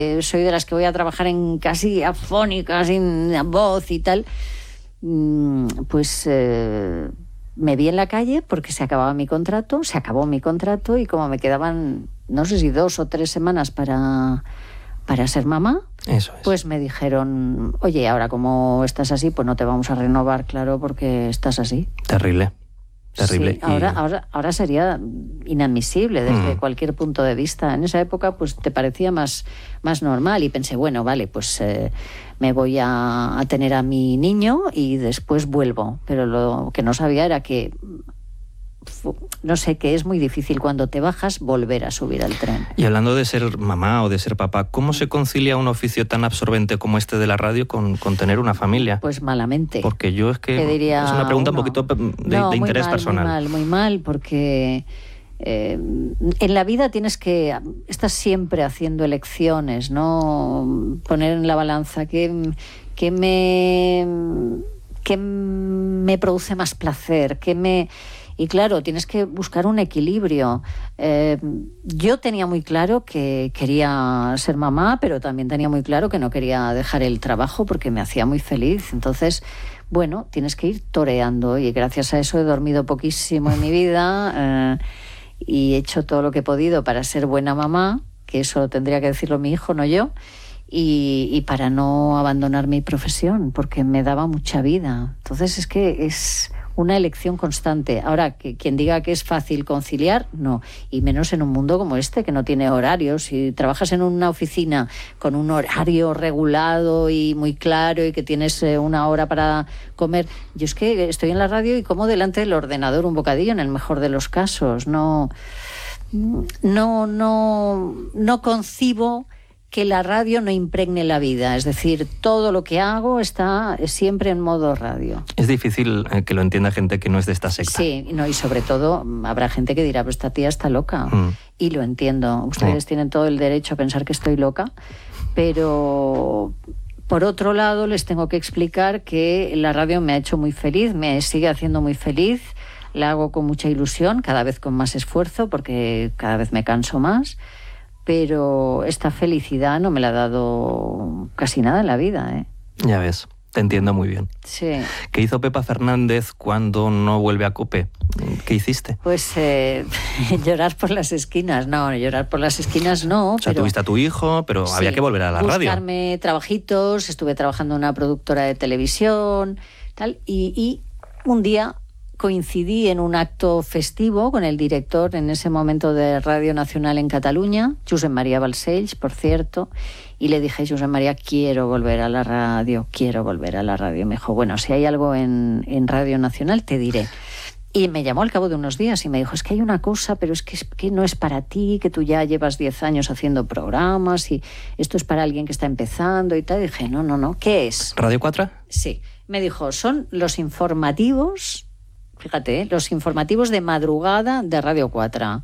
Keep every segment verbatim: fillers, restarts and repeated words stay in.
soy de las que voy a trabajar en casi afónica, sin voz y tal, pues eh, me vi en la calle porque se acababa mi contrato, se acabó mi contrato y como me quedaban, no sé si dos o tres semanas para, para ser mamá, Eso es. Pues me dijeron, oye, ahora como estás así, pues no te vamos a renovar, claro, porque estás así. Terrible. Terrible. Sí, ahora, y... ahora, ahora sería inadmisible desde mm. cualquier punto de vista. En esa época pues te parecía más, más normal y pensé, bueno, vale, pues eh, me voy a, a tener a mi niño y después vuelvo. Pero lo que no sabía era que, no sé, que es muy difícil cuando te bajas volver a subir al tren. Y hablando de ser mamá o de ser papá, ¿cómo se concilia un oficio tan absorbente como este de la radio con, con tener una familia? Pues malamente. Porque yo es que diría es una pregunta uno, un poquito de, no, de interés muy mal, personal. Muy mal, muy mal, porque eh, en la vida tienes que, estás siempre haciendo elecciones, ¿no? Poner en la balanza qué que me, que me produce más placer, qué me... Y claro, tienes que buscar un equilibrio. Eh, yo tenía muy claro que quería ser mamá, pero también tenía muy claro que no quería dejar el trabajo porque me hacía muy feliz. Entonces, bueno, tienes que ir toreando y gracias a eso he dormido poquísimo en mi vida eh, y he hecho todo lo que he podido para ser buena mamá, que eso tendría que decirlo mi hijo, no yo, y, y para no abandonar mi profesión, porque me daba mucha vida. Entonces es que es... una elección constante. Ahora, que quien diga que es fácil conciliar, no. Y menos en un mundo como este, que no tiene horarios. Si trabajas en una oficina con un horario regulado y muy claro y que tienes eh, una hora para comer... Yo es que estoy en la radio y como delante del ordenador un bocadillo, en el mejor de los casos. No, no, no, no concibo que la radio no impregne la vida, es decir, todo lo que hago está siempre en modo radio. Es difícil eh, que lo entienda gente que no es de esta secta. Sí, no, y sobre todo habrá gente que dirá, pues esta tía está loca, mm. y lo entiendo. Ustedes sí. tienen todo el derecho a pensar que estoy loca, pero por otro lado les tengo que explicar que la radio me ha hecho muy feliz, me sigue haciendo muy feliz, la hago con mucha ilusión, cada vez con más esfuerzo, porque cada vez me canso más. Pero esta felicidad no me la ha dado casi nada en la vida, ¿eh? Ya ves, te entiendo muy bien. Sí. ¿Qué hizo Pepa Fernández cuando no vuelve a COPE? ¿Qué hiciste? Pues eh, llorar por las esquinas. No, llorar por las esquinas no. O sea, pero... tuviste a tu hijo, pero sí, había que volver a la buscarme radio. Buscarme trabajitos, estuve trabajando en una productora de televisión, tal, y, y un día coincidí en un acto festivo con el director en ese momento de Radio Nacional en Cataluña, Josep María Balcells, por cierto, y le dije, Josep María, quiero volver a la radio, quiero volver a la radio. Me dijo, bueno, si hay algo en, en Radio Nacional, te diré. Y me llamó al cabo de unos días y me dijo, es que hay una cosa, pero es que, es que no es para ti, que tú ya llevas diez años haciendo programas y esto es para alguien que está empezando y tal. Y dije, no, no, no, ¿qué es? ¿Radio cuatro? Sí. Me dijo, son los informativos... Fíjate, ¿eh? Los informativos de madrugada de Radio cuatro.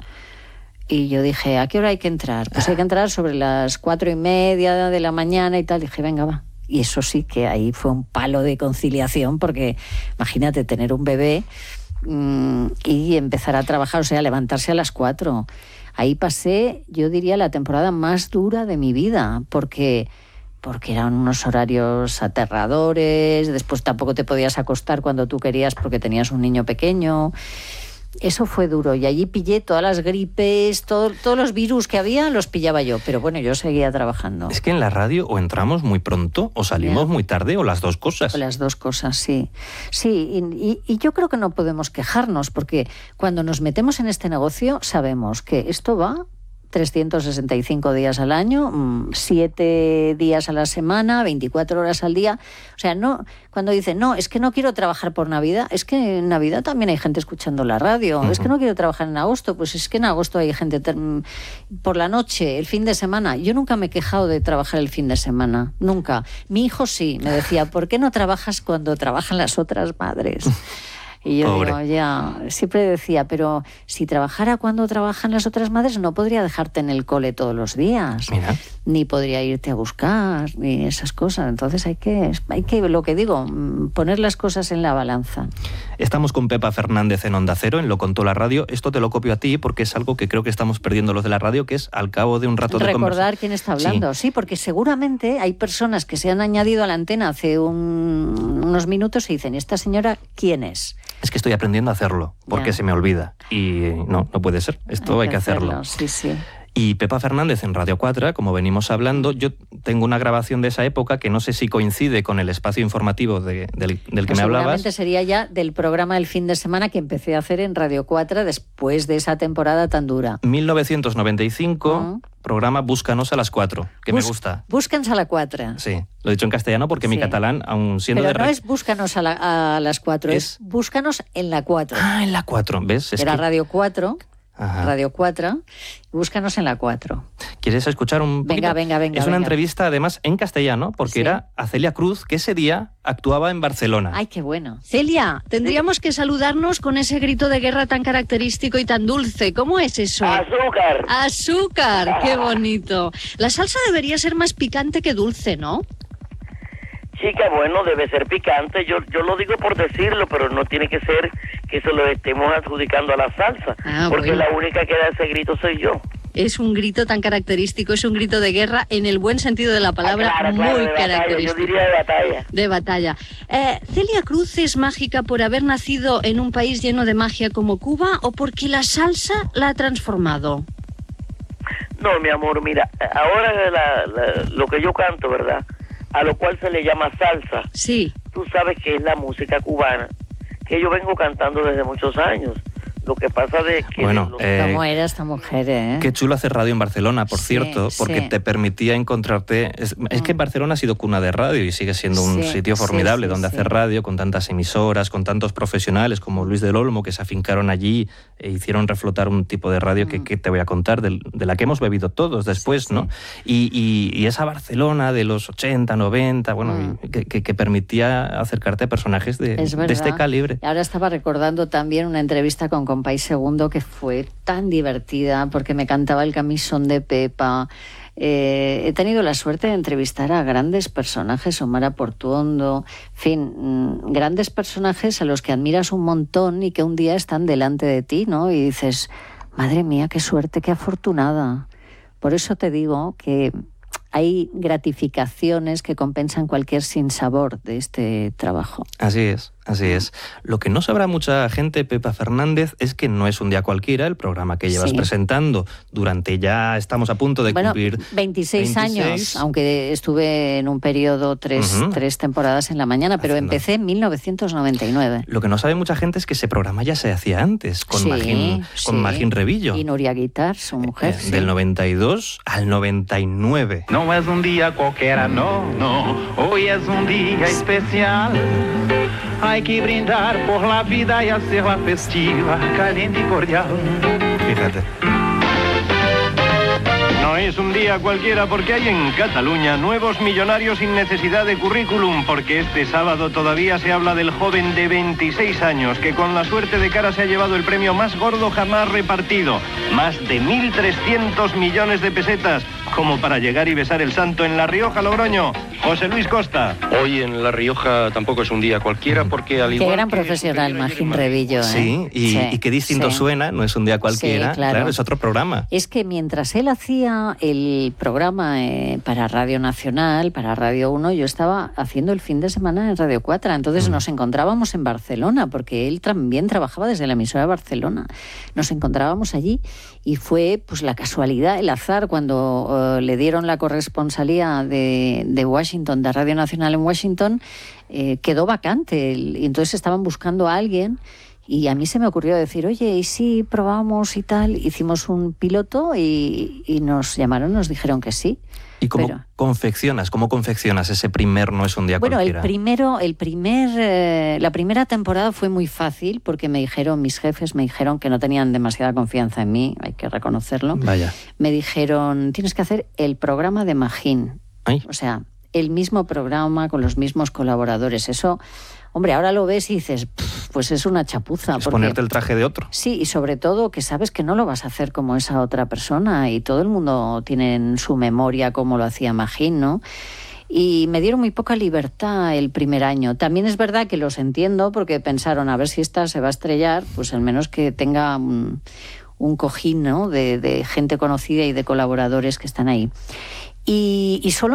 Y yo dije, ¿a qué hora hay que entrar? Pues hay que entrar sobre las cuatro y media de la mañana y tal. Dije, venga, va. Y eso sí que ahí fue un palo de conciliación, porque imagínate tener un bebé mmm, y empezar a trabajar, o sea, levantarse a las cuatro. Ahí pasé, yo diría, la temporada más dura de mi vida, porque... porque eran unos horarios aterradores, después tampoco te podías acostar cuando tú querías porque tenías un niño pequeño. Eso fue duro y allí pillé todas las gripes, todo, todos los virus que había los pillaba yo, pero bueno, yo seguía trabajando. Es que en la radio o entramos muy pronto o salimos yeah. muy tarde o las dos cosas. O las dos cosas, sí. Sí, y, y, y yo creo que no podemos quejarnos porque cuando nos metemos en este negocio sabemos que esto va... trescientos sesenta y cinco días al año, siete días a la semana, veinticuatro horas al día. O sea, no, cuando dicen, no, es que no quiero trabajar por Navidad, es que en Navidad también hay gente escuchando la radio. Uh-huh. Es que no quiero trabajar en agosto, pues es que en agosto hay gente ter- por la noche, el fin de semana. Yo nunca me he quejado de trabajar el fin de semana, nunca. Mi hijo sí, me decía, ¿por qué no trabajas cuando trabajan las otras madres? Y yo Pobre. digo, ya, siempre decía, pero si trabajara cuando trabajan las otras madres, no podría dejarte en el cole todos los días. Mira. Ni podría irte a buscar, ni esas cosas. Entonces hay que, hay que, lo que digo, poner las cosas en la balanza. Estamos con Pepa Fernández en Onda Cero, en Lo Contó la Radio. Esto te lo copio a ti porque es algo que creo que estamos perdiendo los de la radio, que es al cabo de un rato de conversación. Recordar quién está hablando, sí. sí, porque seguramente hay personas que se han añadido a la antena hace un, unos minutos y dicen, ¿esta señora quién es? Es que estoy aprendiendo a hacerlo, porque ya. se me olvida. Y no, no puede ser. Esto hay, hay que, que hacerlo. hacerlo. Sí, sí. Y Pepa Fernández en Radio cuatro, como venimos hablando, yo tengo una grabación de esa época que no sé si coincide con el espacio informativo de, del, del que pues me hablabas. Seguramente sería ya del programa del fin de semana que empecé a hacer en Radio cuatro después de esa temporada tan dura. mil novecientos noventa y cinco, uh-huh. programa Búscanos a las cuatro, que Bus- me gusta. Búscanos a la cuatro. Sí, lo he dicho en castellano porque sí. mi catalán, aun siendo Pero de... no re... es Búscanos a, la, a las cuatro, es... es Búscanos en la cuatro. Ah, en la cuatro, ¿ves? Es Era que... Radio cuatro... Ajá. Radio cuatro, búscanos en la cuatro. ¿Quieres escuchar un poquito? Venga, venga, venga. Es una venga. entrevista además en castellano, porque sí. era a Celia Cruz, que ese día actuaba en Barcelona. Ay, qué bueno. Celia, tendríamos que saludarnos con ese grito de guerra tan característico y tan dulce. ¿Cómo es eso? Azúcar. Azúcar, qué bonito. La salsa debería ser más picante que dulce, ¿no? Chica, bueno, debe ser picante. Yo yo lo digo por decirlo, pero no tiene que ser que se lo estemos adjudicando a la salsa. Ah, porque bueno. la única que da ese grito soy yo. Es un grito tan característico, es un grito de guerra en el buen sentido de la palabra, ah, claro, claro, muy de batalla, característico. yo diría de batalla. De batalla. Eh, ¿Celia Cruz es mágica por haber nacido en un país lleno de magia como Cuba o porque la salsa la ha transformado? No, mi amor, mira, ahora la, la, lo que yo canto, ¿verdad?, a lo cual se le llama salsa. Sí. Tú sabes que es la música cubana, que yo vengo cantando desde muchos años. Lo que pasa de que... Bueno, los... eh, ¿cómo era esta mujer, eh? Qué chulo hacer radio en Barcelona, por sí, cierto, porque sí. te permitía encontrarte... Es, es que Barcelona ha sido cuna de radio y sigue siendo un sí, sitio formidable sí, sí, donde sí. hacer radio, con tantas emisoras, con tantos profesionales como Luis del Olmo, que se afincaron allí e hicieron reflotar un tipo de radio mm. que, que te voy a contar, de, de la que hemos bebido todos después, sí, sí. ¿no? Y, y, y esa Barcelona de los ochenta, noventa, bueno, mm. que, que, que permitía acercarte a personajes de, de este calibre. Ahora estaba recordando también una entrevista con Compay Segundo que fue tan divertida porque me cantaba el camisón de Pepa. Eh, he tenido la suerte de entrevistar a grandes personajes, Omar Portuondo, en fin, mmm, grandes personajes a los que admiras un montón y que un día están delante de ti, ¿no? Y dices, madre mía, qué suerte, qué afortunada. Por eso te digo que hay gratificaciones que compensan cualquier sinsabor de este trabajo. Así es. Así es. Lo que no sabrá mucha gente, Pepa Fernández, es que no es un día cualquiera el programa que llevas sí. presentando. Durante ya estamos a punto de bueno, cumplir veintiséis, veintiséis años, aunque estuve en un periodo tres, uh-huh. tres temporadas en la mañana, pero Haciendo. empecé en mil novecientos noventa y nueve. Lo que no sabe mucha gente es que ese programa ya se hacía antes, con sí, Magín, sí. con Magín Revillo. Y Nuria Guitar, su mujer. Eh, sí. Del noventa y dos al noventa y nueve. No es un día cualquiera, no, no. Hoy es un día especial. Hay que brindar por la vida y hacerla festiva, caliente y cordial. Fíjate. No es un día cualquiera porque hay en Cataluña nuevos millonarios sin necesidad de currículum, porque este sábado todavía se habla del joven de veintiséis años que con la suerte de cara se ha llevado el premio más gordo jamás repartido, más de mil trescientos millones de pesetas, como para llegar y besar el santo en La Rioja, Logroño. José Luis Costa. Hoy en La Rioja tampoco es un día cualquiera porque al igual qué gran que profesional, Magín Revillo. ¿eh? Sí, y, sí, y qué distinto sí. suena, no es un día cualquiera, sí, claro. claro, es otro programa. Es que mientras él hacía el programa eh, para Radio Nacional, para Radio uno, yo estaba haciendo el fin de semana en Radio cuatro, entonces mm. nos encontrábamos en Barcelona, porque él también trabajaba desde la emisora de Barcelona. Nos encontrábamos allí y fue pues la casualidad, el azar, cuando uh, le dieron la corresponsalía de, de Washington, de Radio Nacional en Washington, eh, quedó vacante y entonces estaban buscando a alguien. Y a mí se me ocurrió decir, oye, ¿y si probamos y tal? Hicimos un piloto y, y nos llamaron, nos dijeron que sí. ¿Y cómo pero... confeccionas? ¿Cómo confeccionas ese primer No es un día bueno, cualquiera? Bueno, el primero, el primer, eh, la primera temporada fue muy fácil porque me dijeron, mis jefes me dijeron que no tenían demasiada confianza en mí, hay que reconocerlo. Vaya. Me dijeron, tienes que hacer el programa de Magín. ¿Ay? O sea, el mismo programa con los mismos colaboradores. Eso, hombre, ahora lo ves y dices, pues es una chapuza. Es porque, ponerte el traje de otro. Sí, y sobre todo que sabes que no lo vas a hacer como esa otra persona, y todo el mundo tiene en su memoria cómo lo hacía Magín, ¿no? Y me dieron muy poca libertad el primer año. También es verdad que los entiendo, porque pensaron, a ver si esta se va a estrellar, pues al menos que tenga un, un cojín, ¿no?, de, de gente conocida y de colaboradores que están ahí. Y, y solo